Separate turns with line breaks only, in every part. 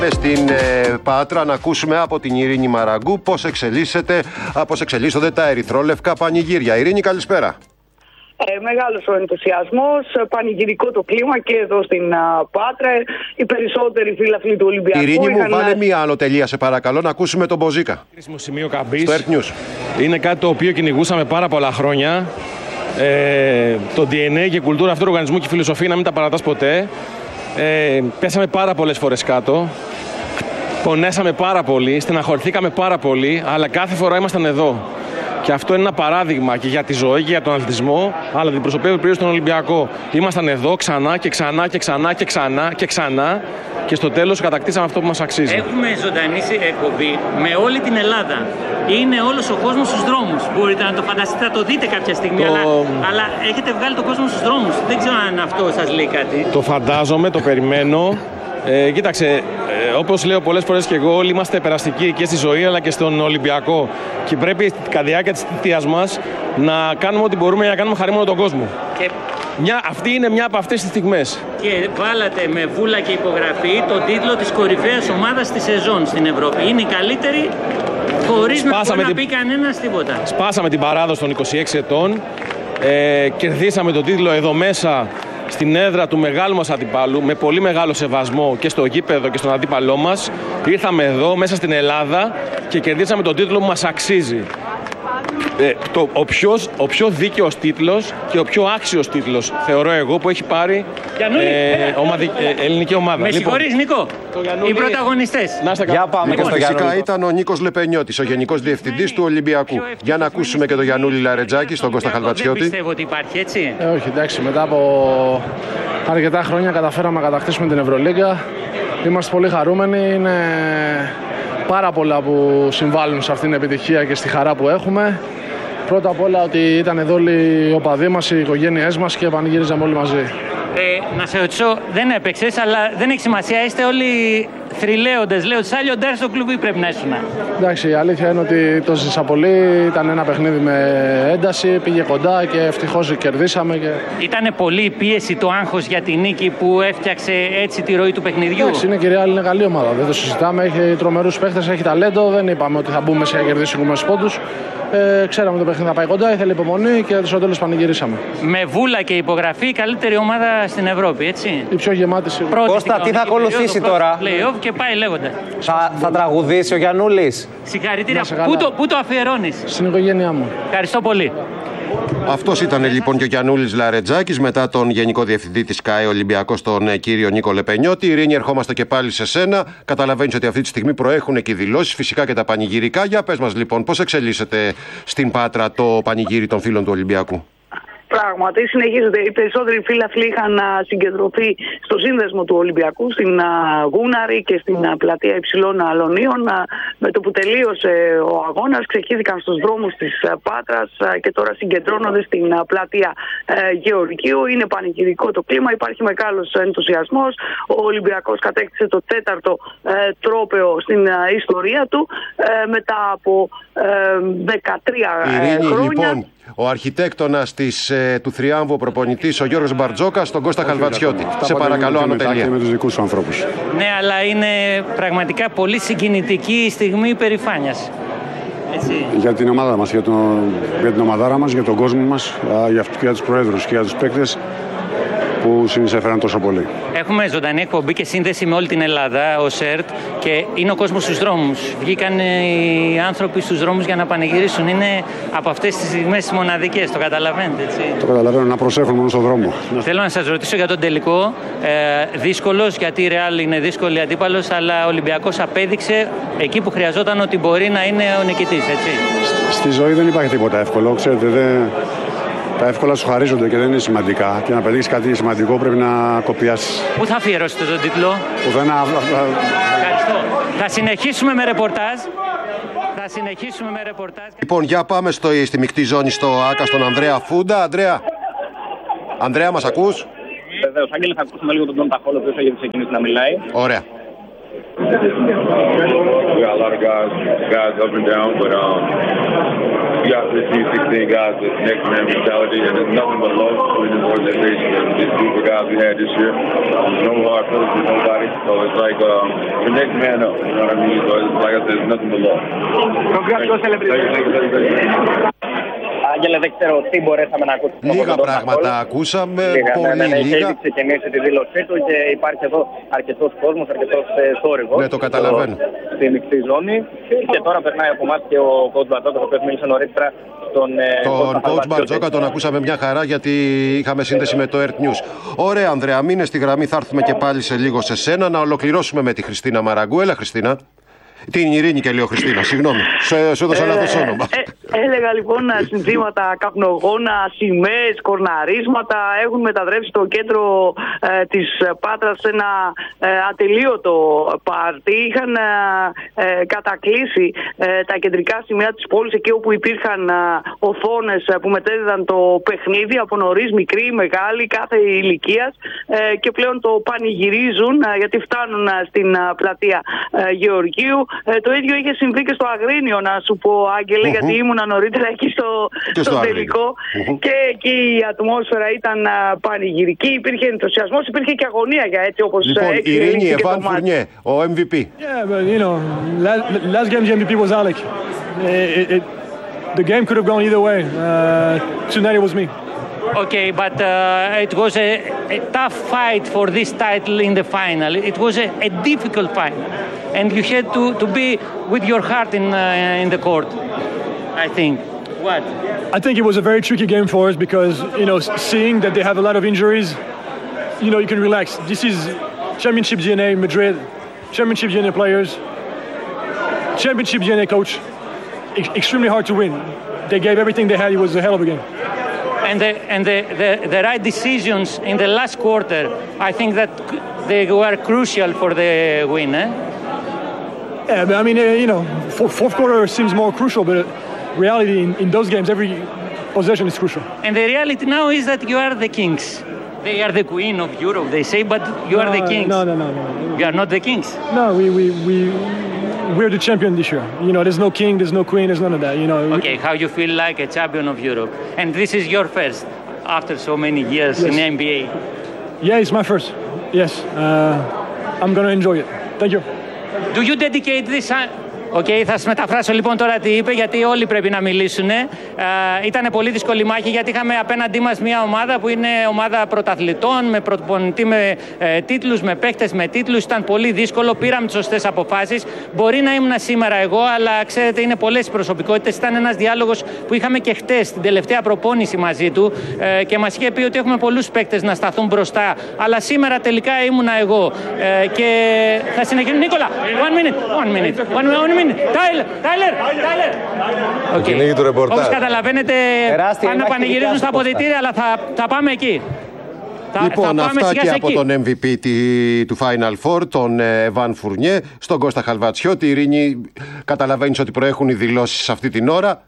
Στην Πάτρα να ακούσουμε από την Ειρήνη Μαραγκού πώς εξελίσσονται τα ερυθρόλευκα πανηγύρια. Ειρήνη, καλησπέρα.
Μεγάλος ο ενθουσιασμός, πανηγυρικό το κλίμα και εδώ στην Πάτρα. Οι περισσότεροι φίλαθλοι του Ολυμπιακού.
Ειρήνη μου, βάλε μία ανωτελεία σε παρακαλώ να ακούσουμε τον Μποζίκα.
Κρίσιμο σημείο καμπής.
Στο Earth News.
Είναι κάτι το οποίο κυνηγούσαμε πάρα πολλά χρόνια. Το DNA και η κουλτούρα αυτού του οργανισμού και η φιλοσοφία να μην τα παρατάς ποτέ. Πέσαμε πάρα πολλές φορές κάτω. Πονέσαμε πάρα πολύ, στεναχωρηθήκαμε πάρα πολύ, αλλά κάθε φορά ήμασταν εδώ. Και αυτό είναι ένα παράδειγμα και για τη ζωή και για τον αθλητισμό, αλλά την προσωπία του στον Ολυμπιακό. Ήμασταν εδώ ξανά και ξανά και ξανά και ξανά και ξανά και στο τέλος κατακτήσαμε αυτό που μας αξίζει.
Έχουμε ζωντανή εκπομπή με όλη την Ελλάδα. Είναι όλος ο κόσμος στους δρόμους. Μπορείτε να το φανταστείτε, θα το δείτε κάποια στιγμή, αλλά έχετε βγάλει τον κόσμο στους δρόμους. Δεν ξέρω αν αυτό σας λέει κάτι.
Το φαντάζομαι, το περιμένω. Κοίταξε, όπως λέω πολλές φορές και εγώ, όλοι είμαστε περαστικοί και στη ζωή αλλά και στον Ολυμπιακό. Και πρέπει κατά τη διάρκεια της θητείας μας να κάνουμε ό,τι μπορούμε για να κάνουμε χαρούμενο τον κόσμο. Και αυτή είναι μια από αυτές τις στιγμές.
Και βάλατε με βούλα και υπογραφή τον τίτλο της κορυφαίας ομάδας της σεζόν στην Ευρώπη. Είναι η καλύτερη χωρίς να πει κανένας τίποτα.
Σπάσαμε την παράδοση των 26 ετών. Κερδίσαμε τον τίτλο εδώ μέσα στην έδρα του μεγάλου μας αντιπάλου, με πολύ μεγάλο σεβασμό και στο γήπεδο και στον αντίπαλό μας. Ήρθαμε εδώ, μέσα στην Ελλάδα και κερδίσαμε τον τίτλο που μας αξίζει. Ο πιο δίκαιος τίτλος και ο πιο άξιος τίτλος, θεωρώ εγώ, που έχει πάρει ελληνική ομάδα.
Με συγχωρείς, Νίκο. Οι πρωταγωνιστές.
Για πάμε και στο φυσικά ήταν ο Νίκος Λεπενιώτης, ο Γενικός Διευθυντής του Ολυμπιακού. Για να ακούσουμε και τον Γιαννούλη Λαρετζάκη, στον Κώστα Χαλβατσιώτη.
Δεν πιστεύω ότι υπάρχει, έτσι.
Όχι, εντάξει, μετά από αρκετά χρόνια καταφέραμε να κατακτήσουμε την Ευρωλίγκα. Είμαστε πολύ χαρούμενοι. Είναι πάρα πολλά που συμβάλλουν σε αυτήν την επιτυχία και στη χαρά που έχουμε. Πρώτα απ' όλα ότι ήταν εδώ όλοι οι οπαδοί μας, οι οικογένειές μας και πανηγύριζαμε όλοι μαζί.
Να σε ρωτήσω, δεν έπαιξες, αλλά δεν έχει σημασία. Είστε όλοι θρυλαίοντες. Λέω, τις άλλοι στο κλουβί πρέπει να ήσουν.
Εντάξει, η αλήθεια είναι ότι το ζήσα πολύ. Ήταν ένα παιχνίδι με ένταση, πήγε κοντά και ευτυχώς κερδίσαμε. Ήτανε
πολύ η πίεση, το άγχος για τη νίκη που έφτιαξε έτσι τη ροή του παιχνιδιού.
Εντάξει, είναι και η Real, είναι καλή ομάδα. Δεν το συζητάμε. Έχει τρομερούς παίχτες, έχει ταλέντο. Δεν είπαμε ότι θα μπούμε μέσα για να κερδίσουμε με πόντους. Ξέραμε το παιχνίδι θα πάει κοντά, ήθελε υπομονή και στο τέλος πανηγυρίσαμε.
Με βούλα και υπογραφή, η καλύτερη ομάδα στην Ευρώπη, έτσι.
Η πιο γεμάτη σίγουρα.
Κώστα, τι θα ακολουθήσει τώρα?
Play-off και πάει λέγοντα.
Θα τραγουδήσει ο Γιαννούλης.
Συγχαρητήρια. Πού το αφιερώνεις?
Στην οικογένειά μου.
Ευχαριστώ πολύ.
Αυτός ήταν λοιπόν και ο Γιαννούλης Λαρετζάκης μετά τον Γενικό Διευθυντή της ΚΑΕ Ολυμπιακός, τον κύριο Νίκο Λεπενιώτη. Ειρήνη, ερχόμαστε και πάλι σε σένα. Καταλαβαίνεις ότι αυτή τη στιγμή προέχουν και οι δηλώσεις, φυσικά και τα πανηγυρικά. Για πες μας λοιπόν, πώς εξελίσσεται στην Πάτρα το πανηγύρι των φίλων του Ολυμπιακού?
Πράγματι, συνεχίζονται. Οι περισσότεροι φίλαθλοι είχαν συγκεντρωθεί στο σύνδεσμο του Ολυμπιακού, στην Γούναρη και στην πλατεία Υψηλών Αλωνίων. Με το που τελείωσε ο αγώνας, ξεχύθηκαν στους δρόμους της Πάτρας και τώρα συγκεντρώνονται στην πλατεία Γεωργίου. Είναι πανηγυρικό το κλίμα, υπάρχει μεγάλος ενθουσιασμός. Ο Ολυμπιακός κατέκτησε το 4ο τρόπαιο στην ιστορία του μετά από 13 χρόνια.
Λοιπόν, ο αρχιτέκτονας του θριάμβου προπονητής, ο Γιώργος Μπαρτζόκας, τον Κώστα Χαλβατσιώτη. Σε παρακαλώ, ανωτελεία.
Με τους δικούς σου ανθρώπους.
Ναι, αλλά είναι πραγματικά πολύ συγκινητική η στιγμή υπερηφάνειας. Έτσι.
Για την ομάδα μας, για την ομαδάρα μας, για τον κόσμο μας, για τους προέδρους και για τους παίκτες που συνεισέφεραν τόσο πολύ.
Έχουμε ζωντανή εκπομπή και σύνδεση με όλη την Ελλάδα, ο ΣΕΡΤ, και είναι ο κόσμος στους δρόμους. Βγήκαν οι άνθρωποι στους δρόμους για να πανηγυρίσουν. Είναι από αυτές τις στιγμές τις μοναδικές, το καταλαβαίνετε, έτσι.
Το καταλαβαίνω, να προσέχουν μόνο στον δρόμο.
Θέλω να σας ρωτήσω για τον τελικό. Δύσκολος, γιατί η Real είναι δύσκολη αντίπαλος, αλλά ο Ολυμπιακός απέδειξε εκεί που χρειαζόταν ότι μπορεί να είναι ο νικητής, έτσι.
Στη ζωή δεν υπάρχει τίποτα εύκολο, ξέρετε. Τα εύκολα σου χαρίζονται και δεν είναι σημαντικά. Και να πετύχεις κάτι σημαντικό πρέπει να κοπιάσεις.
Πού θα αφιερώσετε τον τίτλο? Ευχαριστώ. Θα συνεχίσουμε με ρεπορτάζ.
Λοιπόν, για πάμε στη μεικτή ζώνη στο ΆΚΑ, στον Ανδρέα Φούντα. Ανδρέα, μας ακούς?
Βεβαίως, Άγγελε, θα ακούσουμε λίγο τον Τον Ταχόλο, ο οποίος έχει ξεκινήσει να μιλάει.
Ωραία.
We got a lot of guys up and down, but got 15, 16 guys with next man mentality, and it's nothing but love between this organization and this group of guys we had this year. There's no hard feelings with nobody, so it's like the next man up, you know what I mean? So it's like I said, it's nothing but love.
Άγγελε, δεν ξέρω τι μπορέσαμε να ακούσουμε.
Λίγα πράγματα ακούσαμε, πολύ λίγα.
Έχει ήδη ξεκινήσει τη δήλωσή του και υπάρχει εδώ αρκετός κόσμος, αρκετός θόρυβος.
Ναι, το καταλαβαίνω.
Στη μεικτή ζώνη. Και τώρα περνάει από εμάς και ο coach Μπαρτζόκα, ο οποίος μίλησε νωρίτερα στον
coach Μπαρτζόκα. Τον ακούσαμε μια χαρά γιατί είχαμε σύνδεση με το Earth News. Ωραία, Ανδρέα, μείνε στη γραμμή, θα έρθουμε και πάλι σε λίγο σε σένα να ολοκληρώσουμε με τη Χριστίνα Μαραγκού. Έλα, Χριστίνα. Την Ειρήνη και λέω Χριστίνα, συγγνώμη. Σου έδωσα λάθος όνομα.
Έλεγα λοιπόν συνθήματα, καπνογόνα, σημαίες, κορναρίσματα έχουν μετατρέψει το κέντρο της Πάτρας σε ένα ατελείωτο πάρτι. Είχαν κατακλείσει τα κεντρικά σημεία της πόλης, εκεί όπου υπήρχαν οθόνες που μετέδιδαν το παιχνίδι από νωρίς, μικροί, μεγάλοι, κάθε ηλικίας, και πλέον το πανηγυρίζουν γιατί φτάνουν στην πλατεία Γεωργίου. Το ίδιο είχε συμβεί και στο Αγρίνιο, να σου πω, Άγγελε, γιατί ήμουνα νωρίτερα εκεί στο τελικό. Και εκεί η ατμόσφαιρα ήταν πανηγυρική, υπήρχε ενθουσιασμός, υπήρχε και αγωνία για έτσι όπως
λοιπόν, Ειρήνη, Εβάν Φουρνιέ, ο MVP.
Yeah, but you know, last game's MVP was Alec. The game could have gone either way. Tonight it was me.
Okay, but it was a tough fight for this title in the final. It was a difficult fight, and you had to be with your heart in the court, I think. What?
I think it was a very tricky game for us because, you know, seeing that they have a lot of injuries, you know, you can relax. This is Championship DNA Madrid, Championship DNA players, Championship DNA coach. Extremely hard to win. They gave everything they had. It was a hell of a game.
And the right decisions in the last quarter, I think that they were crucial for the win.
Yeah, but I mean, you know, fourth quarter seems more crucial, but reality in those games, every possession is crucial.
And the reality now is that you are the kings. They are the queen of Europe, they say, but you are the kings.
No.
You are not the kings.
No, we're the champion this year. You know, there's no king, there's no queen, there's none of that. You know.
Okay, how you feel like a champion of Europe, and this is your first after so many years in the NBA.
Yeah, it's my first. Yes, I'm gonna enjoy it. Thank you.
Do you dedicate this? Okay, θα σας μεταφράσω λοιπόν τώρα τι είπε, γιατί όλοι πρέπει να μιλήσουν. Ήταν πολύ δύσκολη μάχη, γιατί είχαμε απέναντί μας μια ομάδα που είναι ομάδα πρωταθλητών, με προπονητή με τίτλους, με παίκτες με τίτλους. Ήταν πολύ δύσκολο, πήραμε τις σωστές αποφάσεις. Μπορεί να ήμουν σήμερα εγώ, αλλά ξέρετε, είναι πολλές προσωπικότητες. Ήταν ένας διάλογος που είχαμε και χτες, την τελευταία προπόνηση μαζί του, και μας είχε πει ότι έχουμε πολλούς παίκτες να σταθούν μπροστά. Αλλά σήμερα τελικά ήμουνα εγώ. Και θα συνεχίσουμε. Νίκολα, one minute. Tyler.
Okay.
Όπως καταλαβαίνετε, πάνε να πανηγυρίζουν στα αποδυτήρια, αλλά θα πάμε εκεί.
Λοιπόν, αυτά και από τον MVP του Final Four, τον Εβάν Φουρνιέ, στον Κώστα Χαλβατσιώτη. Ειρήνη, καταλαβαίνεις ότι προέχουν οι δηλώσεις αυτή την ώρα.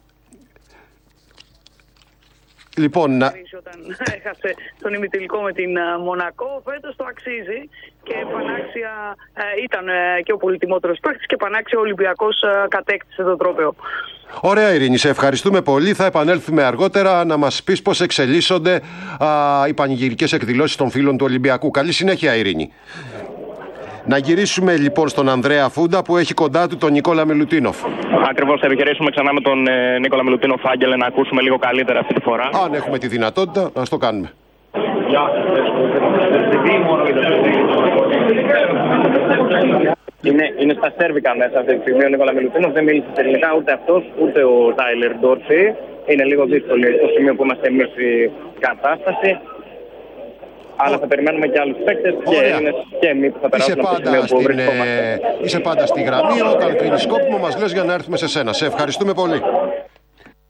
Λοιπόν,
όταν έχασε τον ημιτελικό με την Μονακό, φέτος το αξίζει και πανάξια ήταν και ο πολυτιμότερος παίκτης και πανάξια ο Ολυμπιακός κατέκτησε το τρόπαιο.
Ωραία, Ειρήνη, σε ευχαριστούμε πολύ. Θα επανέλθουμε αργότερα να μας πεις πώς εξελίσσονται οι πανηγυρικές εκδηλώσεις των φίλων του Ολυμπιακού. Καλή συνέχεια, Ειρήνη. Να γυρίσουμε λοιπόν στον Ανδρέα Φούντα που έχει κοντά του τον Νικόλα Μιλουτίνοφ.
Ακριβώς, θα επιχειρήσουμε ξανά με τον Νίκολα Μιλουτίνοφ, Άγγελε, να ακούσουμε λίγο καλύτερα αυτή τη φορά.
Αν έχουμε τη δυνατότητα, ας το κάνουμε.
Είναι στα σέρβικα μέσα αυτή τη στιγμή ο Νίκολα Μιλουτίνοφ. Δεν μίλησε ελληνικά ούτε αυτός ούτε ο Τάιλερ Ντόρση. Είναι λίγο δύσκολη στο σημείο που είμαστε εμείς η κατάσταση. Αλλά θα περιμένουμε και άλλους παίκτες και Έλληνες και εμείς που θα περάσουμε από το σημείο που βρισκόμαστε.
Είσαι πάντα στη γραμμή, όταν κρίνεις σκόπιμο μας λες για να έρθουμε σε σένα. Σε ευχαριστούμε πολύ.